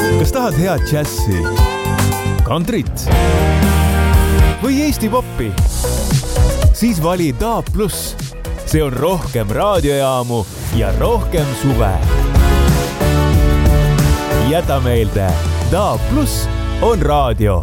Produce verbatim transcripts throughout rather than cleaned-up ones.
kas tahad head džässi, kantrit või Eesti poppi? Siis vali D A B plus. See on rohkem raadiojaamu ja rohkem suve. Jäta meelde, D A B plus on raadio.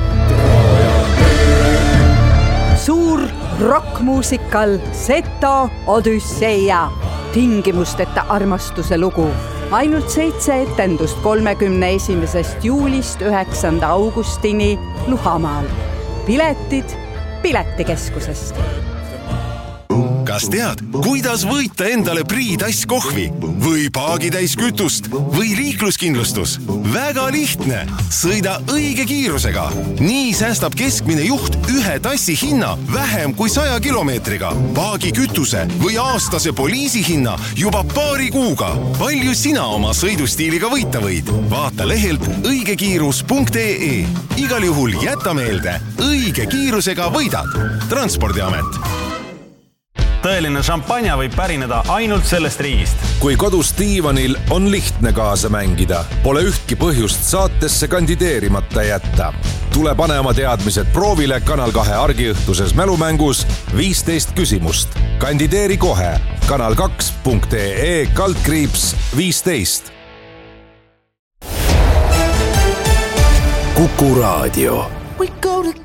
Suur rockmuusikal Seto Odüsseia. Tingimusteta armastuse lugu. Ainult seitse etendust kolmekümne esimesest juulist üheksanda augustini Luhamaal. Piletid Piletikeskusest. Kas tead, kuidas võita endale Priidass kohvi või paagitäis kütust või liikluskindlustus? Väga lihtne! Sõida õige kiirusega. Nii säästab keskmine juht ühe tassi hinna vähem kui saja kilomeetriga. Paagi kütuse või aastase poliisi hinna juba paari kuuga. Palju sina oma sõidustiiliga võita võid? Vaata lehelt õigekiirus punkt ee. Igal juhul jäta meelde, õige kiirusega võidad. Transpordiamet. Tõeline šampanja võib pärineda ainult sellest riigist. Kui kodus diivanil on lihtne kaasa mängida, pole ühtki põhjust saatesse kandideerimata jätta. Tule pane oma teadmised proovile Kanal kahe argiõhtuses mälumängus viisteist küsimust. Kandideeri kohe kanal kaks punkt ee kaldkriips viisteist. Kuku Raadio. We go to